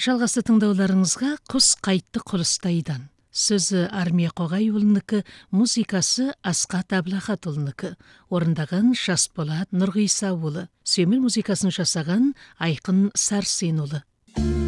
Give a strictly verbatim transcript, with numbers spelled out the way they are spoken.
Жалғасы тыңдауларыңызға «Құс қайтты құрыстайдан». Сөзі Армия Қоғайұлынікі, музыкасы Асқат Әбілахатұлынікі. Орындаған Жасболат Нұрғиса ұлы. Сөйміл музыкасын жасаған Айқын Сарсен ұлы.